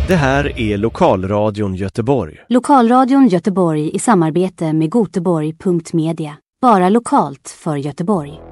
Det här är Lokalradion Göteborg. Lokalradion Göteborg i samarbete med Göteborg.media. Bara lokalt för Göteborg.